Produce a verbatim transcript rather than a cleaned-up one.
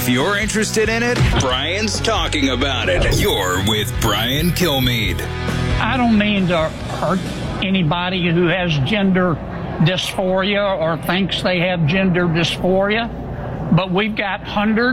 you're interested in it, Brian's talking about it. You're with Brian Kilmeade. I don't mean to hurt anybody who has gender dysphoria or thinks they have gender dysphoria, but we've got hundreds